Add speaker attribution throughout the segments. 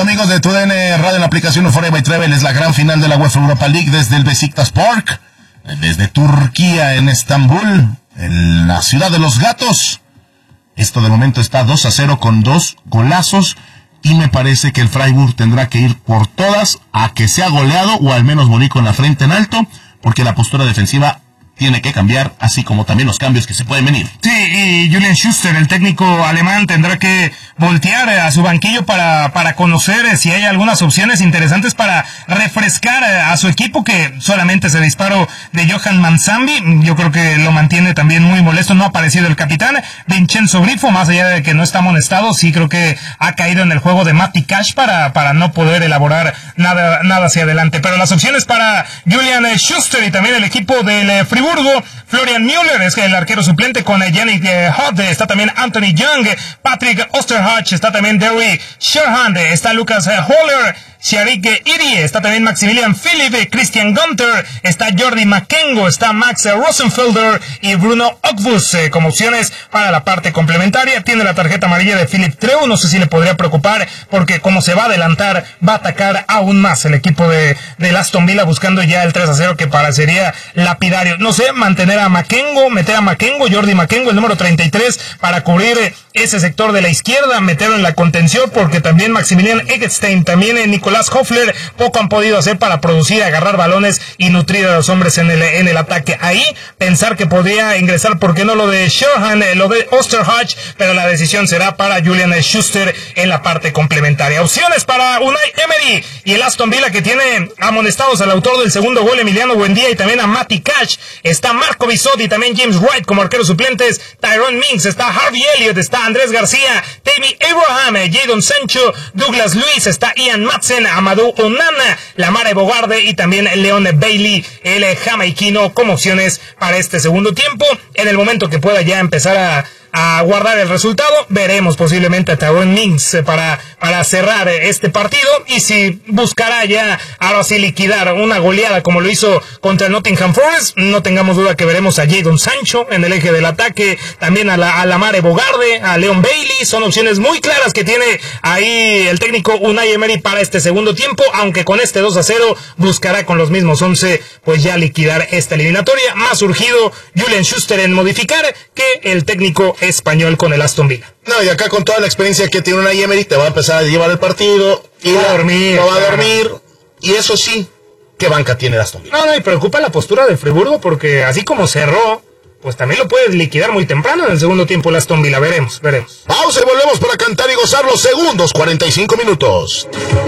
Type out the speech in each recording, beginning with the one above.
Speaker 1: amigos de TUDN Radio en la aplicación Euphoria by Travel. Es la gran final de la UEFA Europa League desde el Beşiktaş Park, desde Turquía, en Estambul, en la ciudad de los gatos. Esto de momento está 2-0 con 2 golazos, y me parece que el Freiburg tendrá que ir por todas a que sea goleado o al menos morir con la frente en alto, porque la postura defensiva tiene que cambiar, así como también los cambios que se pueden venir.
Speaker 2: Sí, y Julian Schuster, el técnico alemán, tendrá que voltear a su banquillo para conocer si hay algunas opciones interesantes para refrescar a su equipo, que solamente se disparó de Johan Manzambi. Yo creo que lo mantiene también muy molesto. No ha aparecido el capitán Vincenzo Grifo, más allá de que no está amonestado. Sí creo que ha caído en el juego de Matti Cash para no poder elaborar nada hacia adelante. Pero las opciones para Julian Schuster y también el equipo del Friburgo: Florian Müller es el arquero suplente con Yannick Hodt, está también Anthony Young, Patrick Osterhage, está también Derry Sherhand, está Lucas Holler, Sharik Iri, está también Maximilian Philipp, Christian Gunther, está Jordi Makengo, está Max Rosenfelder y Bruno Ogbus como opciones para la parte complementaria. Tiene la tarjeta amarilla de Philip Treu, no sé si le podría preocupar, porque como se va a adelantar, va a atacar aún más el equipo del Aston Villa, buscando ya el 3-0 que parecería lapidario. No sé, mantener a Makengo, meter a Makengo, Jordi Makengo, el número 33, para cubrir ese sector de la izquierda, meterlo en la contención, porque también Maximilian Eggestein, también Nicolás Hoffler, poco han podido hacer para producir, agarrar balones y nutrir a los hombres en el ataque. Ahí pensar que podría ingresar, ¿por qué no?, lo de Sherhan, lo de Osterhage, pero la decisión será para Julian Schuster en la parte complementaria. Opciones para Unai Emery y el Aston Villa, que tiene amonestados al autor del segundo gol, Emiliano Buendía, y también a Matti Cash. Está Marco Bisotti y también James Wright como arqueros suplentes, Tyrone Mings, está Harvey Elliott, está Andrés García, Tammy Abraham, Jadon Sancho, Douglas Luiz, está Ian Madsen, Amadou Onana, Lamare Bogarde y también Leon Bailey, el jamaiquino, como opciones para este segundo tiempo. En el momento que pueda ya empezar a guardar el resultado, veremos posiblemente a Tyrone Mings para cerrar este partido, y si buscará ya ahora sí liquidar una goleada como lo hizo contra el Nottingham Forest, no tengamos duda que veremos a Jadon Sancho en el eje del ataque, también a Lamare Bogarde, a Leon Bailey. Son opciones muy claras que tiene ahí el técnico Unai Emery para este segundo tiempo, aunque con este 2-0 buscará con los mismos 11 pues ya liquidar esta eliminatoria. Más urgido Julian Schuster en modificar que el técnico español con el Aston Villa.
Speaker 1: No, y acá con toda la experiencia que tiene Unai Emery, te va a empezar a llevar el partido y
Speaker 2: no va a dormir,
Speaker 1: y eso sí, ¿qué banca tiene el Aston Villa?
Speaker 2: No, y preocupa la postura del Friburgo, porque así como cerró, pues también lo puedes liquidar muy temprano en el segundo tiempo el Aston Villa. Veremos.
Speaker 1: Pausa y volvemos para cantar y gozar los segundos 45 minutos.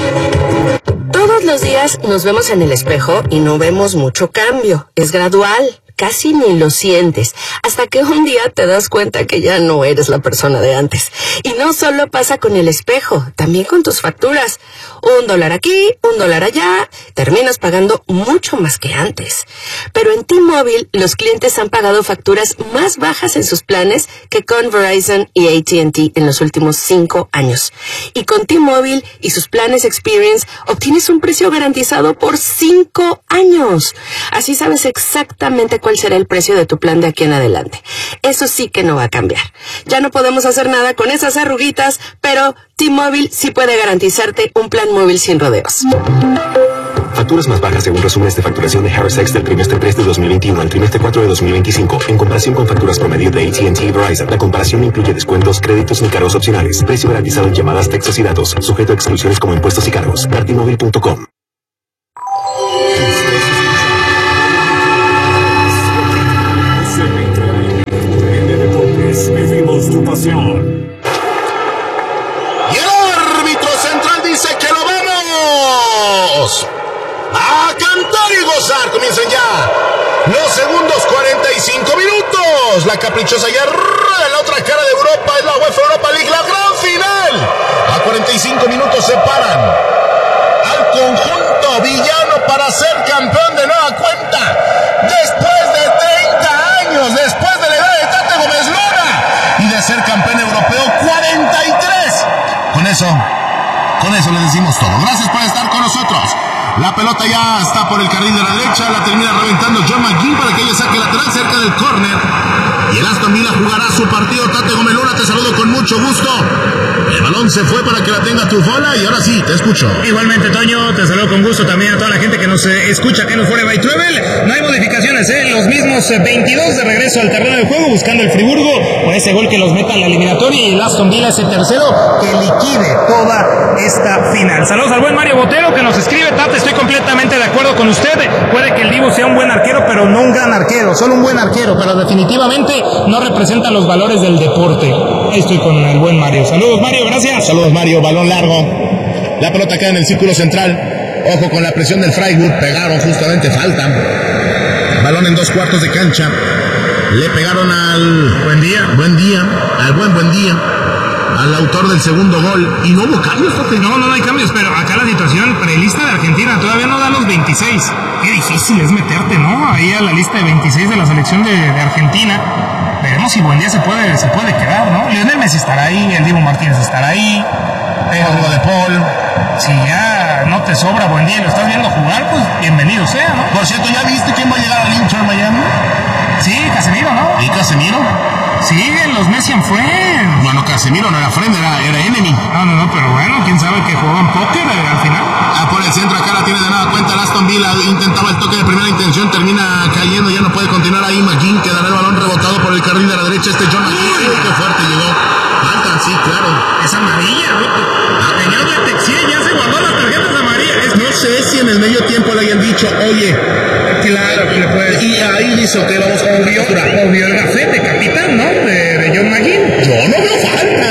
Speaker 3: Todos los días nos vemos en el espejo y no vemos mucho cambio. Es gradual. Casi ni lo sientes, hasta que un día te das cuenta que ya no eres la persona de antes. Y no solo pasa con el espejo, también con tus facturas. $1 aquí, $1 allá, terminas pagando mucho más que antes. Pero en T-Mobile, los clientes han pagado facturas más bajas en sus planes que con Verizon y AT&T en los últimos 5 años. Y con T-Mobile y sus planes Experience, obtienes un precio garantizado por 5 años. Así sabes exactamente cuál será el precio de tu plan de aquí en adelante. Eso sí que no va a cambiar. Ya no podemos hacer nada con esas arruguitas, pero T-Mobile sí puede garantizarte un plan móvil sin rodeos.
Speaker 4: Facturas más bajas según resúmenes de facturación de Harris X del trimestre 3 de 2021 al trimestre 4 de 2025, en comparación con facturas promedio de AT&T y Verizon. La comparación incluye descuentos, créditos ni cargos opcionales. Precio garantizado en llamadas, textos y datos, sujeto a exclusiones como impuestos y cargos. Partimóvil.com.
Speaker 5: Vivimos tu pasión.
Speaker 1: Y el árbitro central dice que lo vamos a cantar y gozar. Comienzan ya los segundos 45 minutos. La caprichosa guerra en la otra cara de Europa es la UEFA Europa League, la gran final. A 45 minutos separan al conjunto villano para ser campeón de nueva cuenta. Después de 30 años, después de la edad de Tate Gómez Luna y de ser campeón europeo 43. Con eso les decimos todo. Gracias por estar con nosotros. La pelota ya está por el carril de la derecha, la termina reventando John McGinn para que ella saque lateral cerca del córner. Y el Aston Villa jugará su partido. Tate Gómez Luna, te saludo con mucho gusto. El balón balón se fue para que la tenga Trufola y ahora sí, te escucho.
Speaker 2: Igualmente, Toño, te saludo con gusto también a toda la gente que nos escucha aquí en Euphoria by Travel. No hay modificaciones, los mismos 22 de regreso al terreno de juego, buscando el Friburgo con ese gol que los meta en la eliminatoria, y el Aston Villa ese tercero que liquide toda esta final. Saludos al buen Mario Botero que nos escribe: Tate, estoy completamente de acuerdo con usted. Puede que el Dibu sea un buen arquero, pero no un gran arquero, solo un buen arquero, pero definitivamente no representa los valores del deporte. Ahí estoy con el buen Mario. Saludos, Mario, gracias.
Speaker 1: Saludos, Mario. Balón largo. La pelota queda en el círculo central. Ojo con la presión del Freiburg. Pegaron justamente falta. Balón en 2/4 de cancha. Le pegaron al buen día, al autor del segundo gol. Y no hubo cambios, porque
Speaker 2: no hay cambios, pero acá la situación prelista de Argentina todavía no da los 26. Qué difícil es meterte, ¿no? Ahí a la lista de 26 de la selección de Argentina. Veremos si Buendía se puede quedar, ¿no? Lionel Messi estará ahí, el Dibu Martínez estará ahí, pero lo de Paul, si ya no te sobra Buendía y lo estás viendo jugar, pues bienvenido sea, ¿no?
Speaker 1: Por cierto, ¿ya viste quién va a llegar al Inter Miami?
Speaker 2: Sí, Casemiro, ¿no?
Speaker 1: ¿Y Casemiro?
Speaker 2: Sí, los Messi en Friends.
Speaker 1: Bueno, Casemiro no era friend, era enemy.
Speaker 2: No, pero bueno, quién sabe que jugaban póker al final.
Speaker 1: Por el centro, acá la tiene de nada cuenta el Aston Villa. Intentaba el toque de primera intención, termina cayendo, ya no puede continuar ahí. McGinn, quedará el balón rebotado por el carril de la derecha. John McGinn, qué fuerte llegó. Faltan, sí, claro.
Speaker 2: Es amarilla, señor Letexie ya se guardó las tarjetas amarillas.
Speaker 1: No sé si en el medio tiempo le hayan dicho, oye,
Speaker 2: claro que le puede.
Speaker 1: Y ahí hizo que vamos a
Speaker 2: obvio el gafete, capitán, ¿no? De John McGinn.
Speaker 1: Yo no veo falta,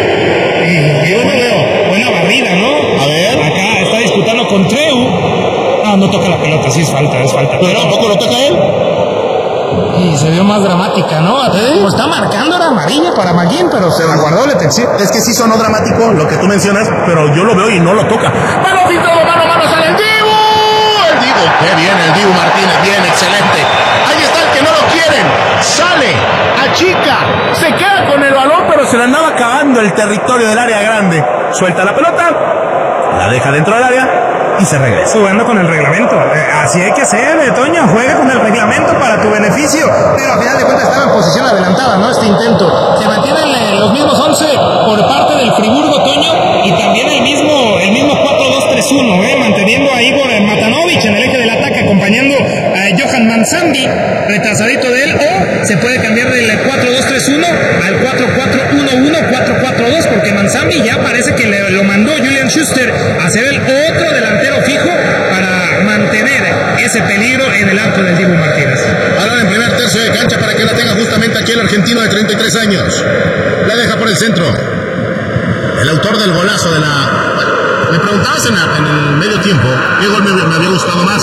Speaker 2: Yo no veo. Buena barrida, ¿no?
Speaker 1: A ver.
Speaker 2: Acá está disputando con Treu. No toca la pelota, sí es falta.
Speaker 1: Pero tampoco lo toca él.
Speaker 2: Y se vio más dramática, ¿no? Como está marcando, era amarilla para McGinn, pero se la guardó Letexie.
Speaker 1: Es que sí sonó dramático lo que tú mencionas, pero yo lo veo y no lo toca. ¡Mano filtrado, mano, sale el Dibu! El Dibu, qué bien el Dibu Martínez, bien, excelente. Ahí está el que no lo quieren. Sale, achica, se queda con el balón, pero se le andaba acabando el territorio del área grande. Suelta la pelota, la deja dentro del área y se regresa.
Speaker 2: Jugando con el reglamento. Así hay que hacer, Toño. Juega con el reglamento para tu beneficio. Pero al final de cuentas estaba en posición adelantada, ¿no? Este intento. Se mantienen los mismos 11 por parte del Friburgo, Toño. Y también el mismo 4-2-3-1, manteniendo a Igor Matanovic en el eje del ataque, acompañando a Johan Manzambi, retrasadito de él. O se puede cambiar del 4-2-3-1 al 4-4-1-1, 4-4-2, porque Manzambi ya parece que lo mandó Julian Schuster a ser el otro delantero fijo para mantener ese peligro en el arco del Dibu Martínez.
Speaker 1: Ahora en primer tercio de cancha para que la tenga justamente aquí el argentino de 33 años. La deja por el centro. El autor del golazo de la... Me preguntabas en el medio tiempo qué gol me había gustado más.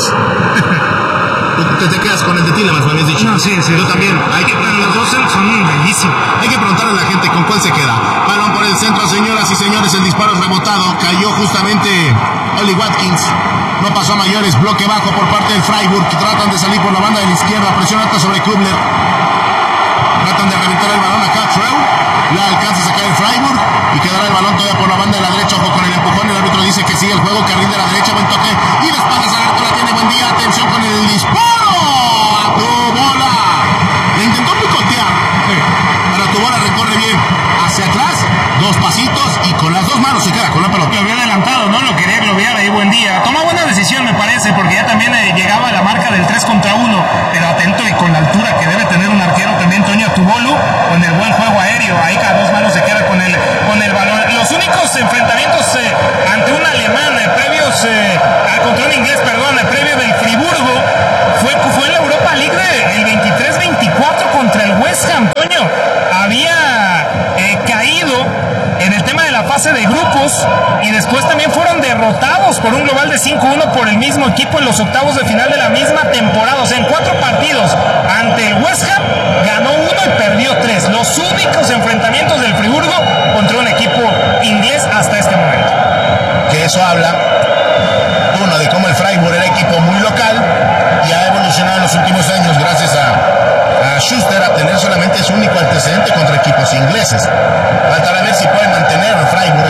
Speaker 1: Tú te quedas con el de Tielemans, me habías dicho.
Speaker 2: No, sí.
Speaker 1: Yo también.
Speaker 2: Los dos son bellísimos.
Speaker 1: Hay que preguntarle a la gente con cuál se queda. Balón por el centro, señoras y señores. El disparo es rebotado. Cayó justamente Oli Watkins. No pasó a mayores. Bloque bajo por parte del Freiburg, que tratan de salir por la banda de la izquierda. Presión alta sobre Kubler. Tratan de reventar el balón acá. Treu la alcanza a sacar el Freiburg y quedará el balón todavía por la banda de la derecha. Ojo con el empujón. El árbitro dice que sigue el juego. Carril de la derecha. Buen toque. Y de espaldas al arco la tiene Buendía. Atención con el disparo. A tu bola. Le intentó picotear. Pero tu bola recorre bien hacia atrás. 2 pasitos y con las 2 manos se queda con la pelota.
Speaker 2: Lo había adelantado, ¿no? Lo quería globear ahí Buendía. Tomó buena decisión, me parece, porque ya también llegaba a la marca del 3 contra 1. Pero atento y con la altura que debe tener un arquero también, Toño Tubolu, con el buen juego aéreo. Ahí cada 2 manos se queda con el balón. Los únicos enfrentamientos ante un alemán contra un inglés, previo del Friburgo, fue en la Europa League el 23-24 contra el West Ham, Toño. Había caído en el tema de la fase de grupos y después también fueron derrotados por un global de 5-1 por el mismo equipo en los octavos de final de la misma temporada. O sea, en 4 partidos ante el West Ham ganó 1 y perdió 3. Los únicos enfrentamientos del Friburgo contra un equipo inglés hasta este momento.
Speaker 1: Que eso habla, uno, de cómo el Freiburg era equipo muy local y ha evolucionado en los últimos años gracias a Schuster a tener solamente su único antecedente contra equipos ingleses. Faltará ver si pueden mantener el Freiburg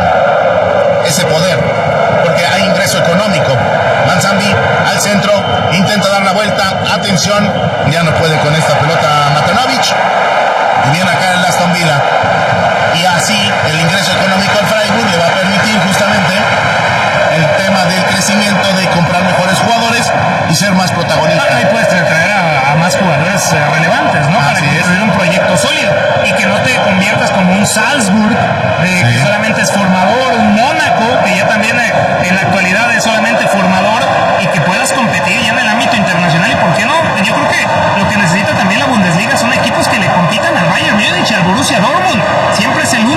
Speaker 1: ese poder, porque hay ingreso económico. Manzambi al centro, intenta dar la vuelta, atención, ya no puede con esta pelota Matanovic, y viene acá el Aston Villa, y así el ingreso económico al Freiburg
Speaker 2: que solamente es formador, un Mónaco, que ya también en la actualidad es solamente formador, y que puedas competir ya en el ámbito internacional. ¿Y por qué no? Yo creo que lo que necesita también la Bundesliga son equipos que le compitan al Bayern Múnich, al Borussia Dortmund. Siempre es el 1-2, 1-2, 1-2,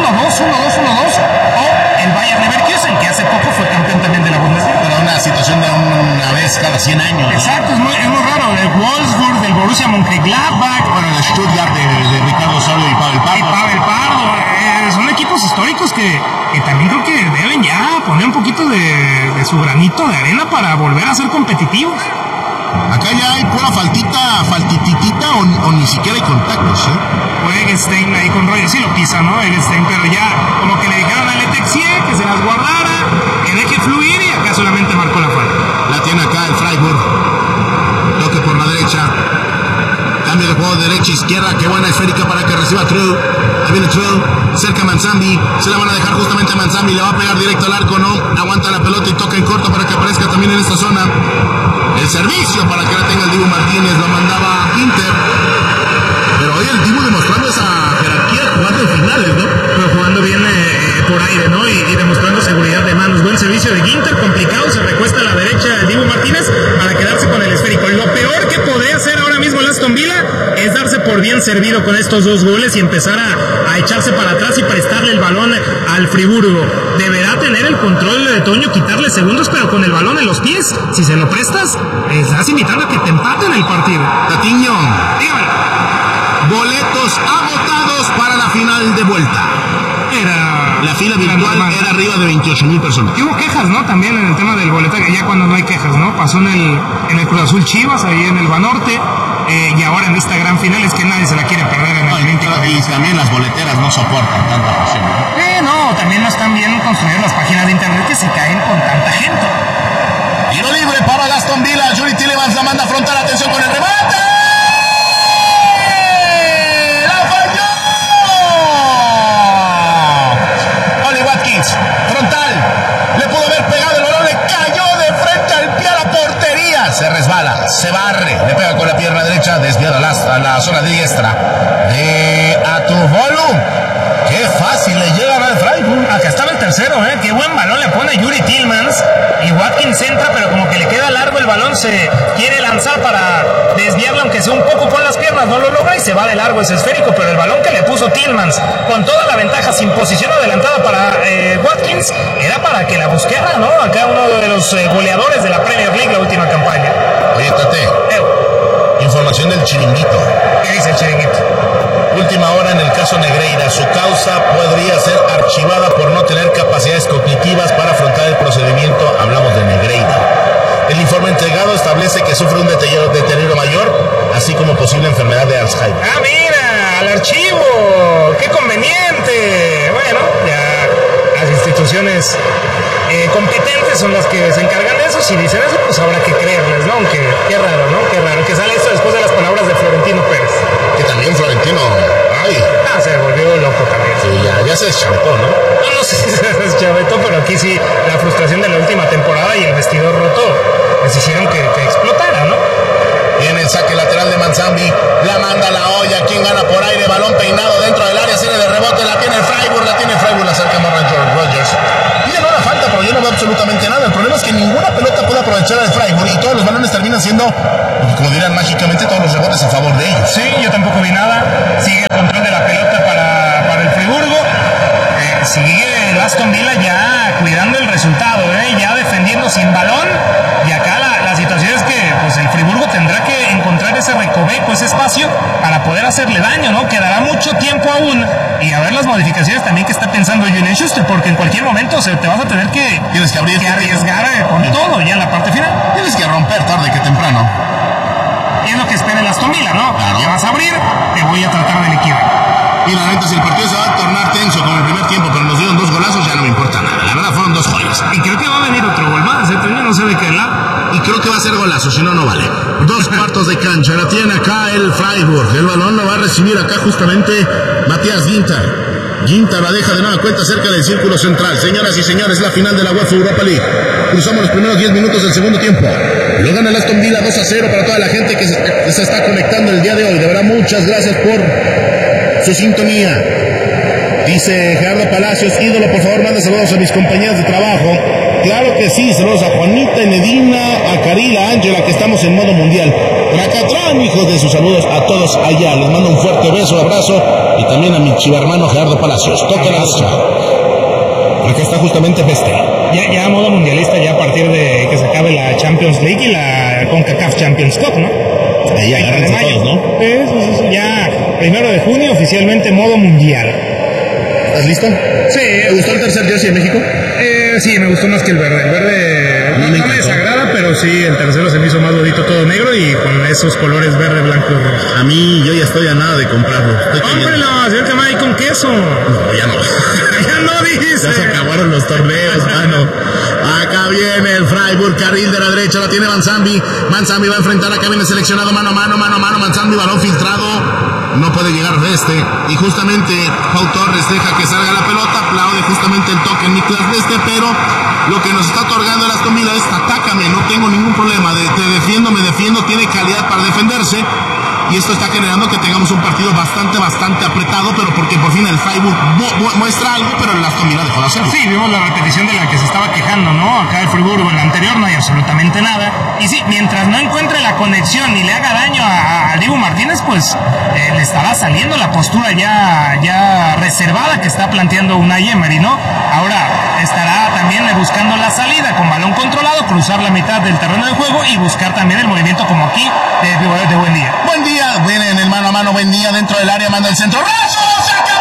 Speaker 2: o el Bayern Leverkusen, que hace poco fue campeón también de la Bundesliga.
Speaker 1: Pero una situación de una vez cada 100 años.
Speaker 2: Exacto, es muy raro. El Wolfsburg, del Borussia Mönchengladbach,
Speaker 1: Bueno, el Stuttgart de Ricardo Osorio y Pavel Pardo.
Speaker 2: Son equipos históricos que también creo que deben ya poner un poquito de su granito de arena para volver a ser competitivos.
Speaker 1: Acá ya hay pura faltititita o ni siquiera hay contactos,
Speaker 2: O Eggestein ahí con Roger, sí lo pisa, ¿no? Eggestein, pero ya como que le dijeron a Letexie que se las guardara, que deje fluir, y acá solamente marcó la falta.
Speaker 1: La tiene acá el Freiburg. Toque por la derecha. Cambio de juego de derecha a izquierda. Qué buena esférica para que reciba True. Ahí viene True. Cerca Manzambi. Se la van a dejar justamente a Manzambi. Le va a pegar directo al arco. No. Aguanta la pelota y toca en corto para que aparezca también en esta zona. El servicio para que la tenga el Dibu Martínez. Lo mandaba Inter. Pero hoy el Dibu demostrando esa jerarquía jugando en finales, ¿no?
Speaker 2: Pero jugando bien por aire, ¿no? Y demostrando seguridad de manos. Buen servicio de Ginter, complicado. Se recuesta a la derecha el Dibu Martínez para quedarse con el esférico. Lo peor que podría hacer ahora mismo el Aston Villa es darse por bien servido con estos 2 goles y empezar a echarse para atrás y prestarle el balón al Friburgo. Deberá tener el control de Toño, quitarle segundos, pero con el balón en los pies. Si se lo prestas, estás invitando a que te empaten el partido.
Speaker 1: Tatiño,
Speaker 2: Dígame.
Speaker 1: boletos agotados para la final de vuelta. La fila virtual era arriba de 28,000 personas.
Speaker 2: Y hubo quejas, ¿no? También en el tema del boletaje, ya cuando no hay quejas, ¿no? Pasó en el Cruz Azul Chivas, ahí en el Banorte, y ahora en esta gran final es que nadie se la quiere perder en el Olímpico.
Speaker 1: Y también las boleteras no soportan tanta presión, ¿no?
Speaker 2: No, también no están bien construidas las páginas de internet que se caen con tanta gente.
Speaker 1: Tiro libre para el Aston Villa. Yuri Tillemans la manda a frontal. Atención con el remate. Frontal, le pudo haber pegado el balón, le cayó de frente al pie a la portería, se resbala, se barre, le pega con la pierna derecha, desviada a la zona diestra de Atubolu. Qué fácil le llegan al Freiburg.
Speaker 2: Acá estaba el tercero, qué buen balón le pone Yuri Tillemans, y Watkins entra, pero como que le queda largo el balón, se quiere lanzar para desviarlo, aunque sea un poco con las piernas, no lo logra y se va de largo ese esférico, pero el balón que le puso Tillemans con toda la ventaja, sin posición adelantada para Watkins, era para que la buscara, ¿no? Acá uno de los goleadores de la Premier League la última campaña.
Speaker 1: Oye, Tate, información del Chiringuito.
Speaker 2: ¿Qué dice el Chiringuito?
Speaker 1: Última hora en el caso Negreira. Su causa podría ser archivada por no tener capacidades cognitivas para afrontar el procedimiento. Hablamos de Negreira. El informe entregado establece que sufre un deterioro mayor, así como posible enfermedad de Alzheimer.
Speaker 2: ¡Ah, mira! ¡Al archivo! ¡Qué conveniente! Bueno, ya las instituciones competentes son las que se encargan de eso. Si dicen eso, pues habrá que creerles, ¿no? Aunque, qué raro, ¿no? Qué raro que sale esto después de las palabras de Florentino Pérez.
Speaker 1: Que también Florentino,
Speaker 2: se volvió loco también.
Speaker 1: Sí, ya se deschavetó, ¿no?
Speaker 2: No sé si se deschavetó, pero aquí sí la frustración de la última temporada y el vestidor roto les hicieron que explotara, ¿no?
Speaker 1: Viene el saque lateral de Manzambi, la manda a la olla, quien gana por aire, balón peinado dentro del área, serie de rebote, la tiene Freiburg, la acerca Morgan Rogers. Pide no la falta, pero yo no veo absolutamente nada. El problema es que ninguna pelota puede aprovechar al Freiburg y todos los balones terminan siendo, como dirán mágicamente, todos los rebotes a favor de ellos.
Speaker 2: Sí, yo tampoco vi nada. Sigue el control de la pelota para el Friburgo. Sigue el Aston Villa ya cuidando el resultado, ya defendiendo sin balón. Y acá la situación es que pues el Friburgo tendrá que encontrar ese recoveco, ese espacio para poder hacerle daño, ¿no? Quedará mucho tiempo aún y a ver las modificaciones también que está pensando Julian Schuster, porque en cualquier momento te vas a tener que arriesgar con todo ya en la parte final.
Speaker 1: Tienes que romper tarde que temprano.
Speaker 2: Y es lo que espera el Aston Villa, ¿no?
Speaker 1: Claro.
Speaker 2: Ya vas a abrir, te voy a tratar de liquidar.
Speaker 1: Y la neta, si el partido se va a tornar tenso como el primer tiempo, pero nos dieron 2 golazos, ya no me importa nada. La verdad fueron 2 joyas.
Speaker 2: Y creo que va a venir otro gol más, no sé de qué lado.
Speaker 1: Y creo que va a ser golazo, si no, no vale. 2 cuartos de cancha, la tiene acá el Freiburg. El balón lo va a recibir acá justamente Matías Ginter. Ginter la deja de nueva cuenta cerca del círculo central. Señoras y señores, la final de la UEFA Europa League. Cruzamos los primeros 10 minutos del segundo tiempo. Lo gana el Aston Villa 2-0 para toda la gente que se está conectando el día de hoy. De verdad, muchas gracias por su sintonía. Dice Gerardo Palacios, ídolo, por favor, manda saludos a mis compañeros de trabajo. Claro que sí, saludos a Juanita, Enedina, a Carila, a Ángela, que estamos en modo mundial. Tracatrán, hijos de sus saludos a todos allá. Les mando un fuerte beso, abrazo, y también a mi chivermano Gerardo Palacios. Toca la derecha. Acá está justamente Feste.
Speaker 2: Ya modo mundialista, ya a partir de que se acabe la Champions League y la CONCACAF Champions Cup, ¿no?
Speaker 1: Ahí agárrense todos, ¿no?
Speaker 2: Sí, ya 1 de junio oficialmente modo mundial.
Speaker 1: ¿Estás listo?
Speaker 2: Sí.
Speaker 1: ¿Te gustó el tercer jersey en México?
Speaker 2: Sí, me gustó más que el verde. El verde no me desagrada, pero sí, el tercero se me hizo más bonito, todo negro y con esos colores verde, blanco y rojo.
Speaker 1: A mí, yo ya estoy a nada de comprarlo.
Speaker 2: ¡Hombre, no! ¡Acércame ahí con queso!
Speaker 1: No, ya no.
Speaker 2: ¡Ya no dice!
Speaker 1: Ya se acabaron los torneos, mano. Acá viene el Freiburg, carril de la derecha, lo tiene Manzambi. Manzambi va a enfrentar, acá viene seleccionado mano a mano. Manzambi, balón filtrado. No puede llegar Veste. Y justamente Pau Torres deja que salga la pelota. Aplaude justamente el toque en Niklas Veste, pero lo que nos está otorgando el Aston Villa es atácame, no tengo ningún problema. Me defiendo, tiene calidad para defenderse. Y esto está generando que tengamos un partido bastante apretado, pero porque por fin el Freiburg muestra algo, pero el Aston Villa dejó de hacerlo.
Speaker 2: Sí, vimos la repetición de la que se estaba quejando, ¿no? Acá el Friburgo, el anterior, no hay absolutamente nada. Y sí, mientras no encuentre la conexión ni le haga daño a Dibu Martínez, pues le estará saliendo la postura ya reservada que está planteando Unai Emery, ¿no? Ahora estará también buscando la salida con balón controlado, cruzar la mitad del terreno de juego y buscar también el movimiento como aquí de Buendia.
Speaker 1: Buen día, viene en el mano a mano, buen día dentro del área, manda el centro. ¡Razo! ¡Se acabó!